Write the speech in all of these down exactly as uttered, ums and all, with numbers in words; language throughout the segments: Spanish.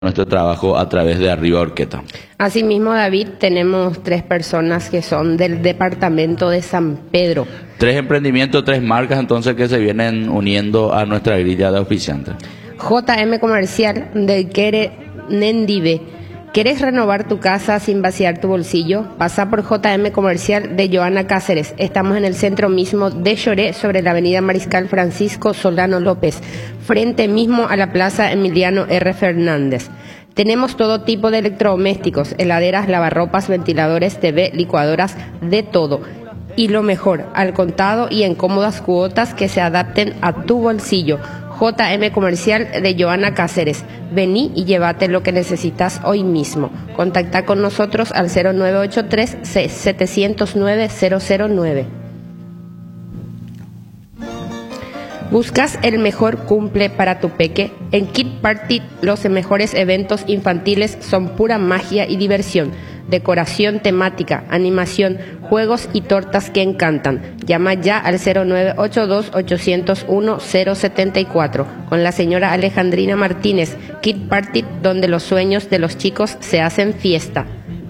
nuestro trabajo a través de Arriba Orqueta. Asimismo, David, tenemos tres personas que son del departamento de San Pedro. Tres emprendimientos, tres marcas entonces que se vienen uniendo a nuestra grilla de auspiciantes. J M Comercial de Quere Nendive. ¿Quieres renovar tu casa sin vaciar tu bolsillo? Pasa por J M Comercial de Joana Cáceres. Estamos en el centro mismo de Lloré, sobre la avenida Mariscal Francisco Solano López, frente mismo a la plaza Emiliano R. Fernández. Tenemos todo tipo de electrodomésticos, heladeras, lavarropas, ventiladores, T V, licuadoras, de todo. Y lo mejor, al contado y en cómodas cuotas que se adapten a tu bolsillo. J M Comercial de Joana Cáceres. Vení y llévate lo que necesitas hoy mismo. Contacta con nosotros al cero nueve ocho tres, siete cero nueve, cero cero nueve. ¿Buscas el mejor cumple para tu peque? En Kid Party los mejores eventos infantiles son pura magia y diversión. Decoración temática, animación, juegos y tortas que encantan. Llama ya al cero nueve ocho dos, ocho cero uno, cero siete cuatro con la señora Alejandrina Martínez. Kid Party, donde los sueños de los chicos se hacen fiesta.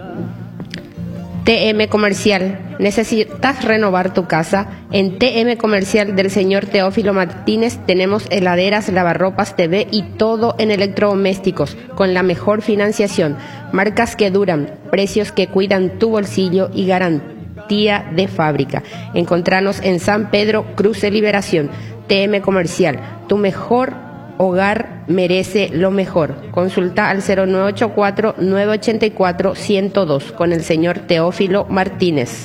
T M Comercial. ¿Necesitas renovar tu casa? En T M Comercial del señor Teófilo Martínez tenemos heladeras, lavarropas, T V y todo en electrodomésticos con la mejor financiación, marcas que duran, precios que cuidan tu bolsillo y garantía de fábrica. Encontranos en San Pedro, Cruce Liberación. T M Comercial, tu mejor hogar merece lo mejor. Consulta al cero nueve ocho cuatro, nueve ocho cuatro, uno cero dos con el señor Teófilo Martínez.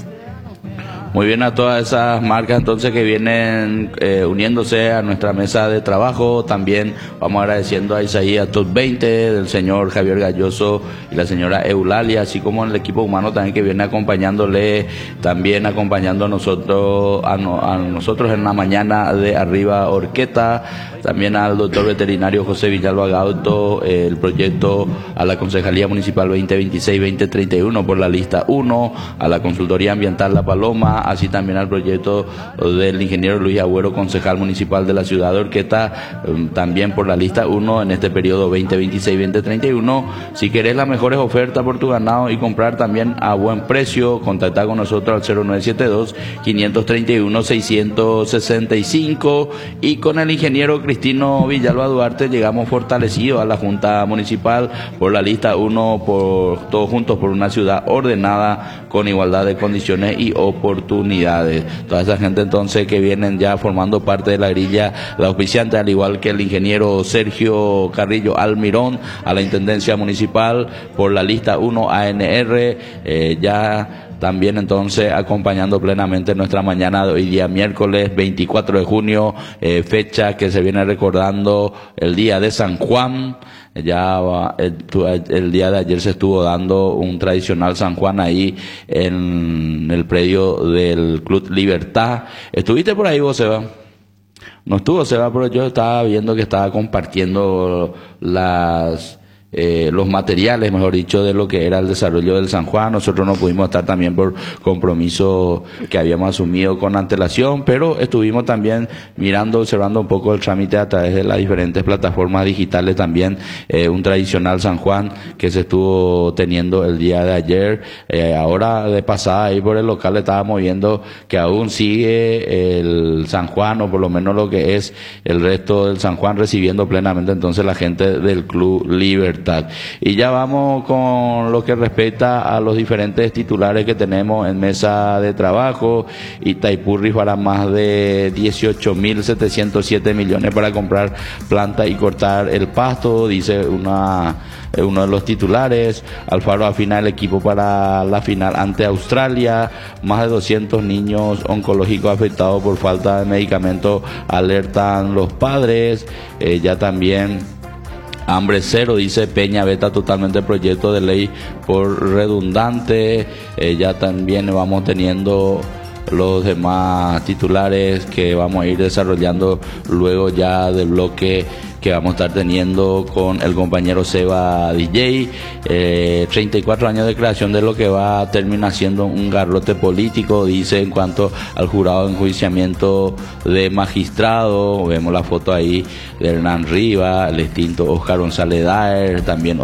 Muy bien, a todas esas marcas entonces que vienen eh, uniéndose a nuestra mesa de trabajo. También vamos agradeciendo a Isaías Top veinte, del señor Javier Galloso y la señora Eulalia, así como el equipo humano también que viene acompañándole, también acompañando a nosotros, a, no, a nosotros en la mañana de Arriba Orqueta, también al doctor veterinario José Villalba Gauto, eh, el proyecto a la Concejalía Municipal veinte veintiséis veinte treinta y uno por la lista uno, a la Consultoría Ambiental La Paloma, así también al proyecto del ingeniero Luis Agüero, concejal municipal de la ciudad de Orqueta, también por la lista uno en este periodo veinte veintiséis veinte treinta y uno. Si querés las mejores ofertas por tu ganado y comprar también a buen precio, contacta con nosotros al cero nueve siete dos, cinco tres uno, seis seis cinco, y con el ingeniero Cristino Villalba Duarte llegamos fortalecidos a la Junta Municipal por la lista uno, por todos juntos por una ciudad ordenada con igualdad de condiciones y oportunidades. Toda esa gente entonces que vienen ya formando parte de la grilla de auspiciantes, al igual que el ingeniero Sergio Carrillo Almirón, a la Intendencia Municipal por la lista uno A N R, eh, ya también entonces acompañando plenamente nuestra mañana de hoy día miércoles veinticuatro de junio, eh, fecha que se viene recordando el día de San Juan. Ya el, el día de ayer se estuvo dando un tradicional San Juan ahí en el predio del Club Libertad. ¿Estuviste por ahí vos, Seba? No estuvo, Seba, pero yo estaba viendo que estaba compartiendo las... Eh, los materiales, mejor dicho, de lo que era el desarrollo del San Juan. Nosotros no pudimos estar también por compromiso que habíamos asumido con antelación, pero estuvimos también mirando, observando un poco el trámite a través de las diferentes plataformas digitales también, eh, un tradicional San Juan que se estuvo teniendo el día de ayer. Eh, ahora de pasada ahí por el local estábamos viendo que aún sigue el San Juan, o por lo menos lo que es el resto del San Juan, recibiendo plenamente entonces la gente del Club Libertad. Y ya vamos con lo que respecta a los diferentes titulares que tenemos en mesa de trabajo. Itaipú rifará más de dieciocho mil setecientos siete millones para comprar planta y cortar el pasto, dice una uno de los titulares. Alfaro afina el equipo para la final ante Australia. Más de doscientos niños oncológicos afectados por falta de medicamentos, alertan los padres. Eh, ya también hambre cero, dice Peña, veta totalmente el proyecto de ley por redundante. Eh, ya también vamos teniendo los demás titulares que vamos a ir desarrollando luego ya del bloque que vamos a estar teniendo con el compañero Seba D J, eh, treinta y cuatro años de creación de lo que va a terminar siendo un garrote político, dice, en cuanto al jurado de enjuiciamiento de magistrado. Vemos la foto ahí de Hernán Riva, el extinto Oscar González Daer, también